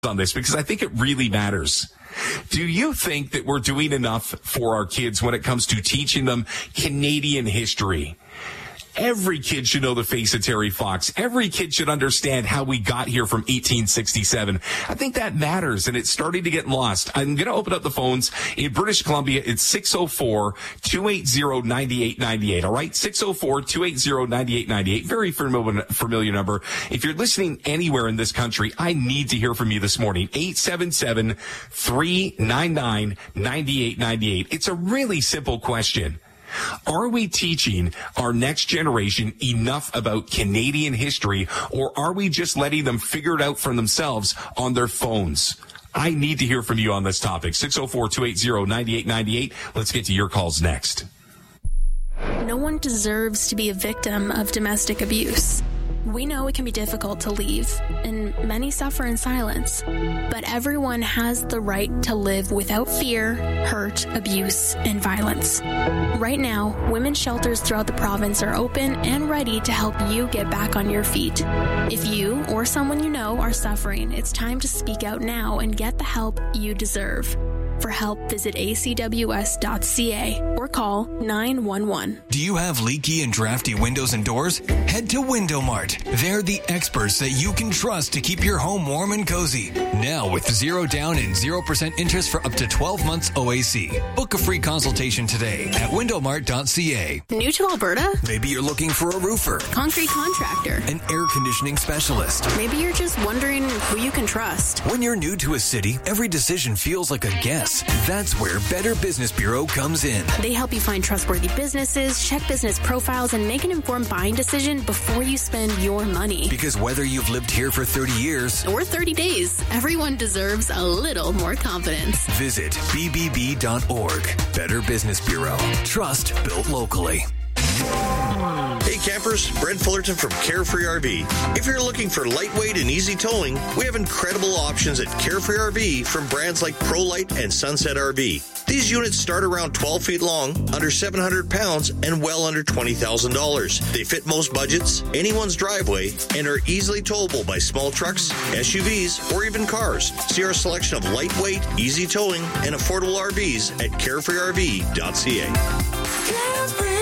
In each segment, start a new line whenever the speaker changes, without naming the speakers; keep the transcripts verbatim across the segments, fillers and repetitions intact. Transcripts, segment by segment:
on this because I think it really matters. Do you think that we're doing enough for our kids when it comes to teaching them Canadian history? Every kid should know the face of Terry Fox. Every kid should understand how we got here from eighteen sixty-seven. I think that matters, and it's starting to get lost. I'm going to open up the phones. In British Columbia, it's six oh four, two eight zero, nine eight nine eight, all right? six oh four, two eight zero, nine eight nine eight. Very familiar, familiar number. If you're listening anywhere in this country, I need to hear from you this morning. eight seven seven, three nine nine, nine eight nine eight. It's a really simple question. Are we teaching our next generation enough about Canadian history, or are we just letting them figure it out for themselves on their phones? I need to hear from you on this topic. six oh four, two eight zero, nine eight nine eight. Let's get to your calls next.
No one deserves to be a victim of domestic abuse. We know it can be difficult to leave, and many suffer in silence. But everyone has the right to live without fear, hurt, abuse, and violence. Right now, women's shelters throughout the province are open and ready to help you get back on your feet. If you or someone you know are suffering, it's time to speak out now and get the help you deserve. For help, visit a c w s dot c a or call nine one one.
Do you have leaky and drafty windows and doors? Head to Window Mart. They're the experts that you can trust to keep your home warm and cozy. Now with zero down and zero percent interest for up to twelve months O A C. Book a free consultation today at window mart dot c a.
New to Alberta?
Maybe you're looking for a roofer,
concrete contractor,
an air conditioning specialist.
Maybe you're just wondering who you can trust.
When you're new to a city, every decision feels like a guess. That's where Better Business Bureau comes in.
They help you find trustworthy businesses, check business profiles, and make an informed buying decision before you spend your money.
Because whether you've lived here for thirty years
or thirty days, everyone deserves a little more confidence.
Visit b b b dot org. Better Business Bureau. Trust built locally.
Hey campers, Brent Fullerton from Carefree R V. If you're looking for lightweight and easy towing, we have incredible options at Carefree R V from brands like ProLite and Sunset R V. These units start around twelve feet long, under seven hundred pounds, and well under twenty thousand dollars. They fit most budgets, anyone's driveway, and are easily towable by small trucks, S U Vs, or even cars. See our selection of lightweight, easy towing, and affordable R Vs at carefree r v dot c a.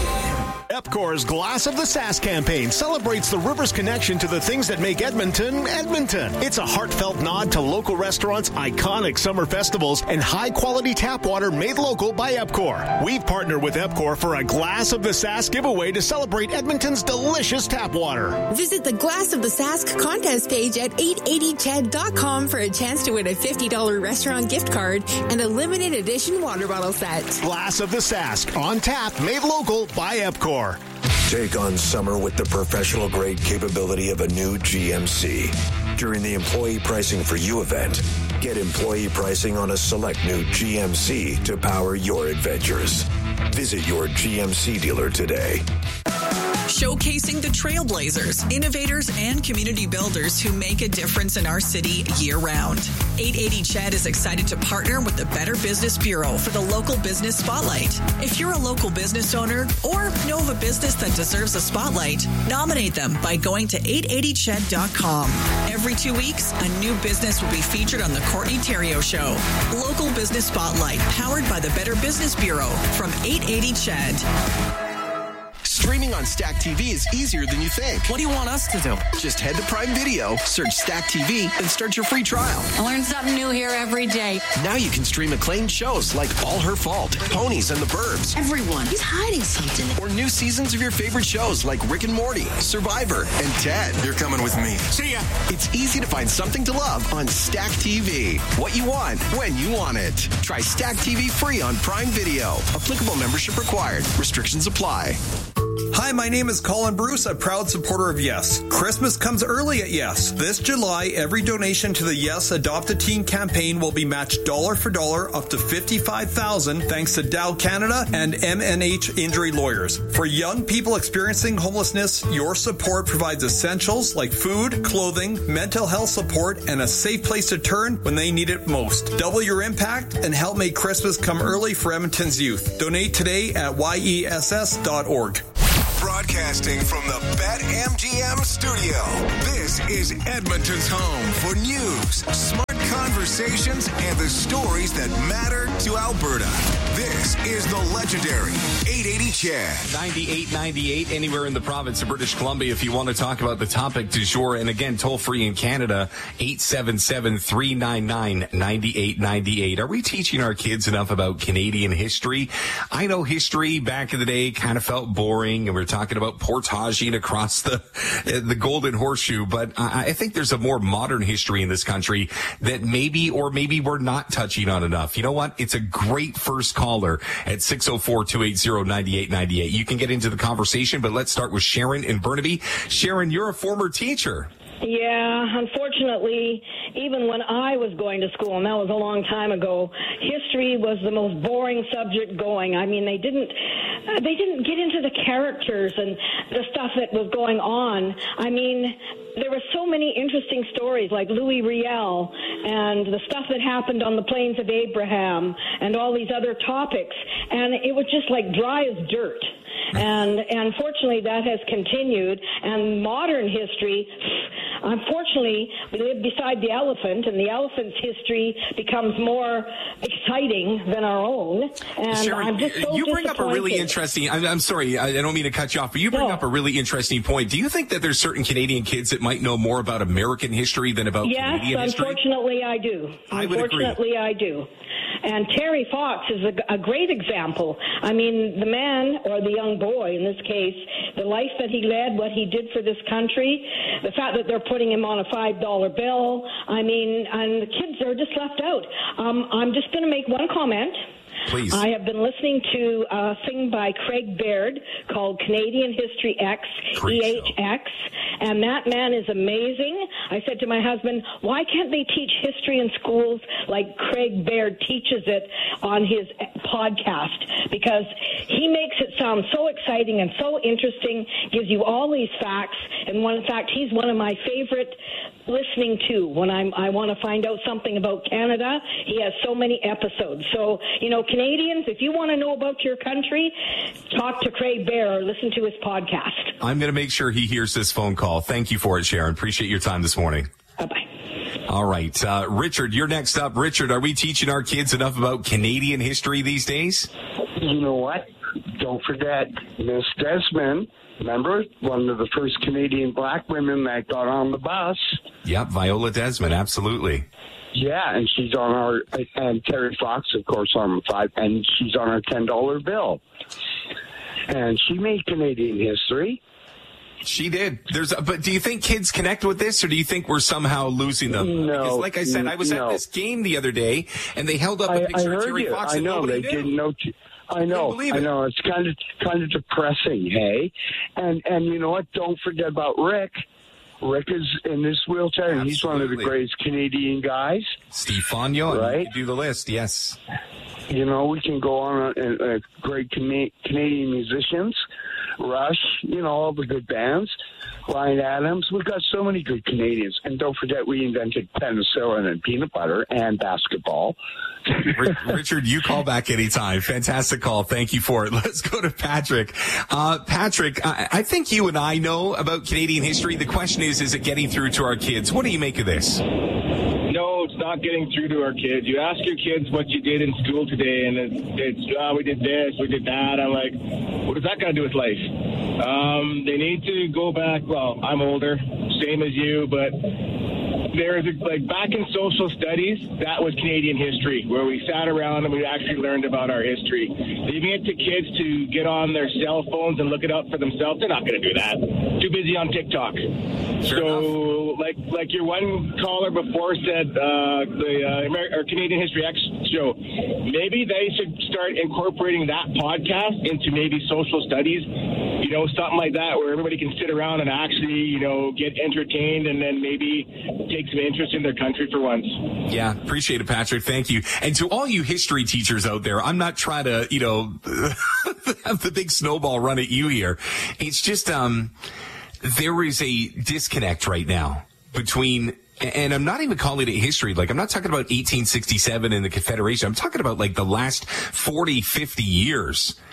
EPCOR's Glass of the Sask campaign celebrates the river's connection to the things that make Edmonton, Edmonton. It's a heartfelt nod to local restaurants, iconic summer festivals, and high-quality tap water made local by EPCOR. We've partnered with EPCOR for a Glass of the Sask giveaway to celebrate Edmonton's delicious tap water.
Visit the Glass of the Sask contest page at eight eighty ched dot com for a chance to win a fifty dollars restaurant gift card and a limited edition water bottle set.
Glass of the Sask, on tap, made local by EPCOR.
Take on summer with the professional-grade capability of a new G M C. During the Employee Pricing for You event, get employee pricing on a select new G M C to power your adventures. Visit your G M C dealer today.
Showcasing the trailblazers, innovators, and community builders who make a difference in our city year-round. eight eighty C H E D is excited to partner with the Better Business Bureau for the Local Business Spotlight. If you're a local business owner or know of a business that deserves a spotlight, nominate them by going to eight eighty ched dot com. Every two weeks, a new business will be featured on the Courtney Theriault Show. Local Business Spotlight, powered by the Better Business Bureau from eight eighty C H E D.
Streaming on Stack T V is easier than you think.
What do you want us to do?
Just head to Prime Video, search Stack T V, and start your free trial.
I learn something new here every day.
Now you can stream acclaimed shows like All Her Fault, Ponies and the Burbs.
Everyone, he's hiding something.
Or new seasons of your favorite shows like Rick and Morty, Survivor, and Ted.
You're coming with me.
See ya. It's easy to find something to love on Stack T V. What you want, when you want it. Try Stack T V free on Prime Video. Applicable membership required. Restrictions apply.
Hi, my name is Colin Bruce, a proud supporter of Yes. Christmas comes early at Yes. This July, every donation to the Yes Adopt a Teen campaign will be matched dollar for dollar up to fifty-five thousand dollars thanks to Dow Canada and M N H Injury Lawyers. For young people experiencing homelessness, your support provides essentials like food, clothing, mental health support, and a safe place to turn when they need it most. Double your impact and help make Christmas come early for Edmonton's youth. Donate today at y e s s dot org.
Broadcasting from the BetMGM studio, this is Edmonton's home for news, smart conversations, and the stories that matter to Alberta. This is the legendary eight eighty Chad.
ninety-eight ninety-eight, anywhere in the province of British Columbia if you want to talk about the topic du jour. And again, toll free in Canada, eight seven seven, three nine nine, nine eight nine eight. Are we teaching our kids enough about Canadian history? I know history back in the day kind of felt boring, and we we're talking about portaging across the the Golden Horseshoe, but I, I think there's a more modern history in this country that maybe or maybe we're not touching on enough. You know what? It's a great first caller at six oh four, two eight zero, nine eight nine eight. You can get into the conversation, but let's start with Sharon in Burnaby. Sharon, you're a former teacher.
Yeah, unfortunately, even when I was going to school, and that was a long time ago, history was the most boring subject going. I mean, they didn't they didn't get into the characters and the stuff that was going on. I mean, there were so many interesting stories like Louis Riel and the stuff that happened on the Plains of Abraham and all these other topics, and it was just like dry as dirt. And, and unfortunately, that has continued. And modern history, unfortunately, we live beside the elephant, and the elephant's history becomes more exciting than our own. And
Sharon,
I'm just so
you bring up a really
disappointed.
interesting. I'm, I'm sorry, I, I don't mean to cut you off, but you bring
No.
up a really interesting point. Do you think that there's certain Canadian kids that might know more about American history than about
Yes,
Canadian history?
unfortunately, I do.
I would agree.
Unfortunately, I do. And Terry Fox is a, a great example. I mean, the man, or the young boy in this case, the life that he led, what he did for this country, the fact that they're putting him on a five dollar bill, I mean, and the kids are just left out. Um, I'm just going to make one comment.
Please.
I have been listening to a thing by Craig Baird called Canadian History X,
Great
E H X, and that man is amazing. I said to my husband, why can't they teach history in schools like Craig Baird teaches it on his podcast? Because he makes it sound so exciting and so interesting, gives you all these facts, and one, in fact, he's one of my favorite listening to when I'm, I want to find out something about Canada. He has so many episodes. So, you know, Canadians, if you want to know about your country, talk to Craig Baird or listen to his podcast.
I'm going to make sure he hears this phone call. Thank you for it, Sharon. Appreciate your time this morning.
Bye-bye.
All right. Uh, Richard, you're next up. Richard, are we teaching our kids enough about Canadian history these days?
You know what? Don't forget Miss Desmond. Remember, one of the first Canadian black women that got on the bus.
Yep, Viola Desmond, absolutely.
Yeah, and she's on our, and Terry Fox, of course, on five, and she's on our ten dollar bill. And she made Canadian history.
She did. There's, a, but do you think kids connect with this, or do you think we're somehow losing them?
No,
because, like I said, I was
no.
at this game the other day, and they held up a
I, I
picture of
heard
Terry
you.
Fox.
I
and
know
nobody
they
knew.
didn't know. T- I know.
believe
I
it.
know. It's kind of kind of depressing, hey. And and you know what? Don't forget about Rick. Rick is in this wheelchair, and he's one of the
Absolutely.
greatest Canadian guys.
Steve Fogno,
Right.
you can do the list, yes.
You know, we can go on uh, uh, great Cana- Canadian musicians, Rush, you know, all the good bands, Ryan Adams. We've got so many good Canadians. And don't forget, we invented penicillin and peanut butter and basketball.
Richard, you call back anytime. Fantastic call. Thank you for it. Let's go to Patrick. Uh, Patrick, I, I think you and I know about Canadian history. The question is, is it getting through to our kids? What do you make of this?
No, it's not getting through to our kids. You ask your kids what you did in school today, and it's, it's oh, we did this, we did that. I'm like, what is that got to do with life? Um, they need to go back. Well, I'm older, same as you, but there's a, like back in social studies, that was Canadian history, where we sat around and we actually learned about our history. Leaving it to kids to get on their cell phones and look it up for themselves, they're not going to do that. Too busy on TikTok.
Sure
so,
enough.
like like your one caller before said, uh, the uh, Amer- or Canadian History X show, maybe they should start incorporating that podcast into maybe social studies, you know, something like that, where everybody can sit around and actually, you know, get entertained and then maybe take some interest in their country for once.
Yeah, appreciate it, Patrick. Thank you. And to all you history teachers out there, I'm not trying to, you know, have the big snowball run at you here. It's just, um, there is a disconnect right now between, and I'm not even calling it history. Like, I'm not talking about eighteen sixty-seven and the Confederation. I'm talking about like the last forty, fifty years.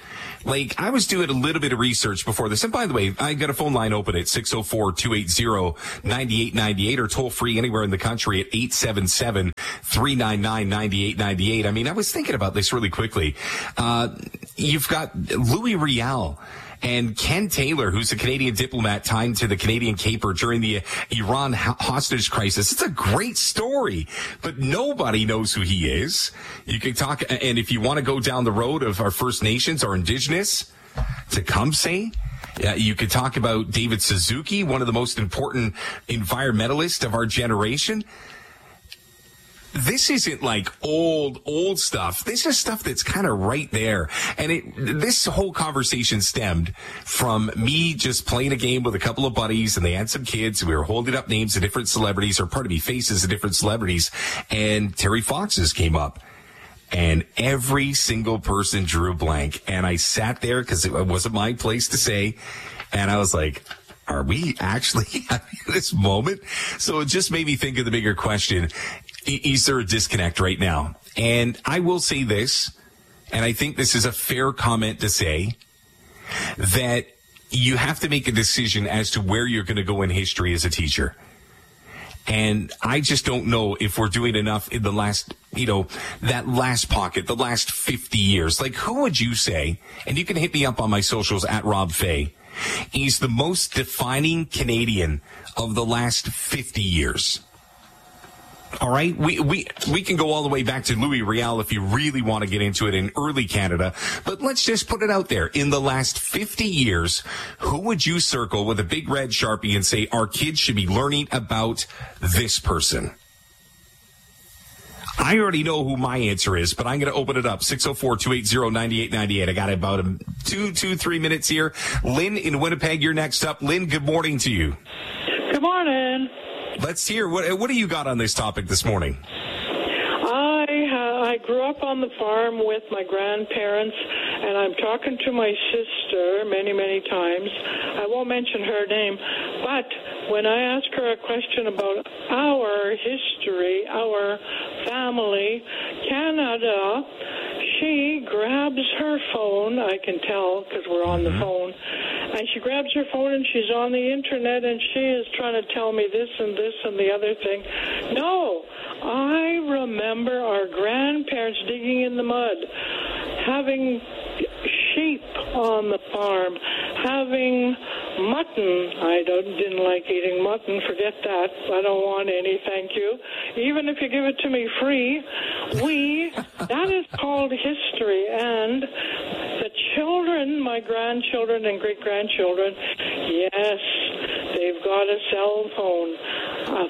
Like, I was doing a little bit of research before this. And by the way, I got a phone line open at six oh four, two eight zero, nine eight nine eight or toll free anywhere in the country at eight seven seven, three nine nine, nine eight nine eight. I mean, I was thinking about this really quickly. Uh, you've got Louis Riel and Ken Taylor, who's a Canadian diplomat tied to the Canadian caper during the Iran hostage crisis. It's a great story, but nobody knows who he is. You can talk, and if you want to go down the road of our First Nations or Indigenous, Tecumseh, Uh, you could talk about David Suzuki, one of the most important environmentalists of our generation. This isn't like old, old stuff. This is stuff that's kind of right there. And it, this whole conversation stemmed from me just playing a game with a couple of buddies, and they had some kids, and we were holding up names of different celebrities, or pardon me, faces of different celebrities, and Terry Fox's came up. And every single person drew a blank. And I sat there because it wasn't my place to say. And I was like, are we actually having this moment? So it just made me think of the bigger question. Is there a disconnect right now? And I will say this, and I think this is a fair comment to say, that you have to make a decision as to where you're going to go in history as a teacher. And I just don't know if we're doing enough in the last, you know, that last pocket, the last fifty years. Like, who would you say, and you can hit me up on my socials at Rob Fay, he's the most defining Canadian of the last fifty years? All right, we, we, we can go all the way back to Louis Riel if you really want to get into it in early Canada, but let's just put it out there. In the last fifty years, who would you circle with a big red Sharpie and say, our kids should be learning about this person? I already know who my answer is, but I'm going to open it up. six oh four, two eight zero, nine eight nine eight. I got about a two, two, three minutes here. Lynn in Winnipeg, you're next up. Lynn, good morning to you.
Good morning.
Let's hear, what what do you got on this topic this morning?
I uh, I grew up on the farm with my grandparents, and I'm talking to my sister many, many times. I won't mention her name, but when I ask her a question about our history, our family, Canada, she grabs her phone. I can tell because we're on the phone. And she grabs her phone and she's on the internet and she is trying to tell me this and this and the other thing. No, I remember our grandparents digging in the mud, having sheep on the farm, having mutton. I don't, didn't like eating mutton. Forget that. I don't want any, thank you. Even if you give it to me free, we, that is called history. And the children, my grandchildren and great-grandchildren, yes, they've got a cell phone. A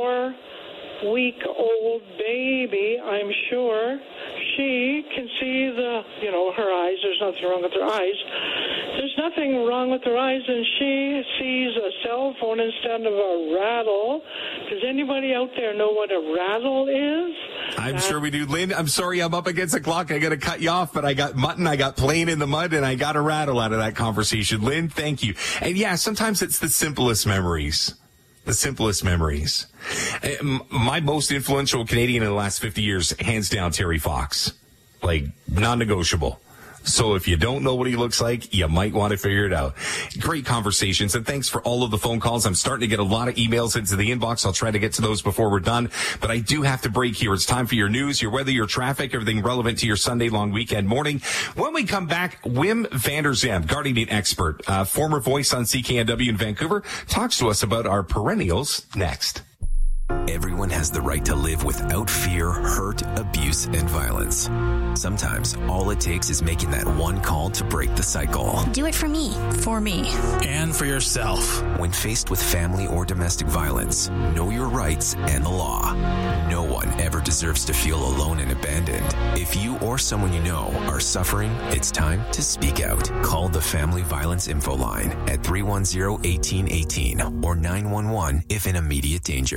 four-week-old baby, I'm sure, she can see the, you know, her eyes. There's nothing wrong with her eyes. There's nothing wrong with her eyes, and she sees a cell phone instead of a rattle. Does anybody out there know what a rattle is?
I'm sure we do. Lynn, I'm sorry I'm up against the clock. I got to cut you off, but I got mutton, I got playing in the mud, and I got a rattle out of that conversation. Lynn, thank you. And yeah, sometimes it's the simplest memories. The simplest memories. My most influential Canadian in the last fifty years, hands down, Terry Fox. Like, non-negotiable. So if you don't know what he looks like, you might want to figure it out. Great conversations, and thanks for all of the phone calls. I'm starting to get a lot of emails into the inbox. I'll try to get to those before we're done, but I do have to break here. It's time for your news, your weather, your traffic, everything relevant to your Sunday long weekend morning. When we come back, Wim van der Zem, gardening expert, uh, former voice on C K N W in Vancouver, talks to us about our perennials next.
Everyone has the right to live without fear, hurt, abuse, and violence. Sometimes all it takes is making that one call to break the cycle.
Do it for me.
For me.
And for yourself. When faced with family or domestic violence, know your rights and the law. No one ever deserves to feel alone and abandoned. If you or someone you know are suffering, it's time to speak out. Call the Family Violence Info Line at three one zero, one eight one eight or nine one one if in immediate danger.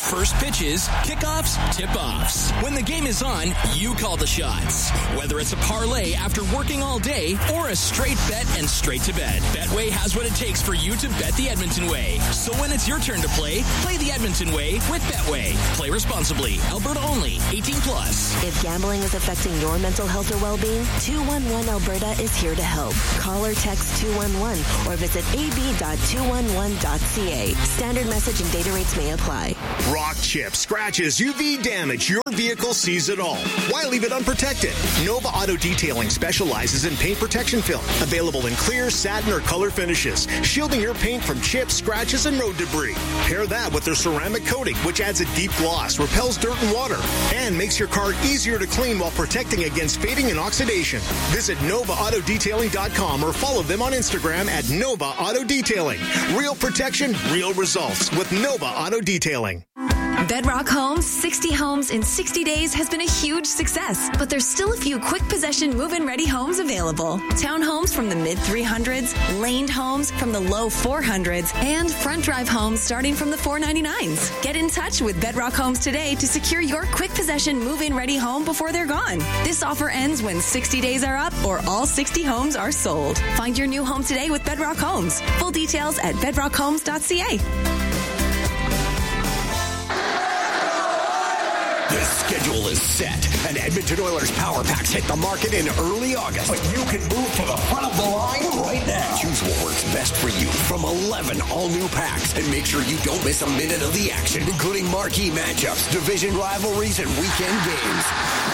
First pitches, kickoffs, tip-offs. When the game is on, you call the shots. Whether it's a parlay after working all day or a straight bet and straight to bed, Betway has what it takes for you to bet the Edmonton way. So when it's your turn to play, play the Edmonton way with Betway. Play responsibly. Alberta only. eighteen plus.
If gambling is affecting your mental health or well-being, two one one Alberta is here to help. Call or text two one one or visit a b dot two one one dot c a. Standard message and data rates may apply.
Rock chips, scratches, U V damage, your vehicle sees it all. Why leave it unprotected? Nova Auto Detailing specializes in paint protection film, available in clear, satin, or color finishes, shielding your paint from chips, scratches, and road debris. Pair that with their ceramic coating, which adds a deep gloss, repels dirt and water, and makes your car easier to clean while protecting against fading and oxidation. Visit nova auto detailing dot com or follow them on Instagram at Nova Auto Detailing. Real protection, real results with Nova Auto Detailing.
Bedrock Homes, sixty homes in sixty days has been a huge success, but there's still a few quick possession move-in ready homes available. Townhomes from the mid three hundreds, laned homes from the low four hundreds, and front drive homes starting from the four ninety-nines. Get in touch with Bedrock Homes today to secure your quick possession move-in ready home before they're gone. This offer ends when sixty days are up or all sixty homes are sold. Find your new home today with Bedrock Homes. Full details at bedrock homes dot c a.
The schedule is set, and Edmonton Oilers Power Packs hit the market in early August. But you can move to the front of the line right now. Choose what works best for you from eleven all-new packs, and make sure you don't miss a minute of the action, including marquee matchups, division rivalries, and weekend games.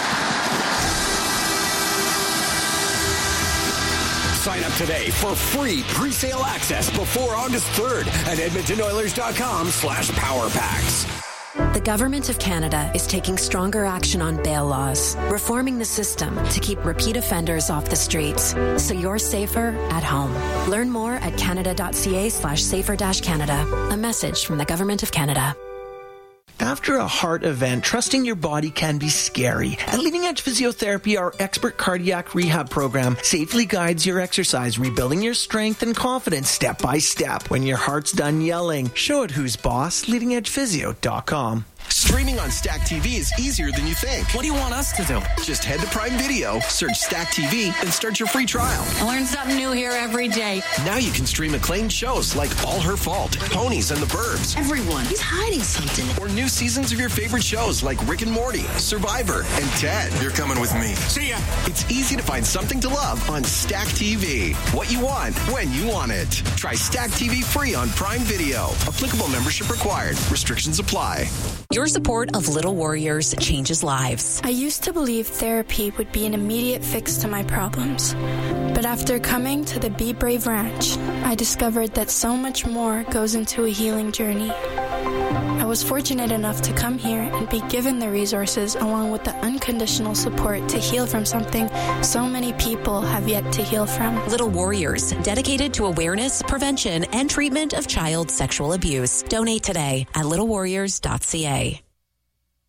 Sign up today for free pre-sale access before August third at edmonton oilers dot com slash power packs.
The Government of Canada is taking stronger action on bail laws, reforming the system to keep repeat offenders off the streets, so you're safer at home. Learn more at canada dot c a slash safer dash Canada. A message from the Government of Canada.
After a heart event, trusting your body can be scary. At Leading Edge Physiotherapy, our expert cardiac rehab program safely guides your exercise, rebuilding your strength and confidence step by step. When your heart's done yelling, show it who's boss. leading edge physio dot com.
Streaming on Stack T V is easier than you think.
What do you want us to do?
Just head to Prime Video, search Stack T V, and start your free trial.
I learn something new here every day.
Now you can stream acclaimed shows like All Her Fault, Ponies, and the Burbs.
Everyone is hiding something.
Or new seasons of your favorite shows like Rick and Morty, Survivor, and Ted.
You're coming with me.
See ya. It's easy to find something to love on Stack T V. What you want, when you want it. Try Stack T V free on Prime Video. Applicable membership required. Restrictions apply.
Your support of Little Warriors changes lives.
I used to believe therapy would be an immediate fix to my problems. But after coming to the Be Brave Ranch, I discovered that so much more goes into a healing journey. I was fortunate enough to come here and be given the resources along with the unconditional support to heal from something so many people have yet to heal from.
Little Warriors, dedicated to awareness, prevention, and treatment of child sexual abuse. Donate today at little warriors dot c a.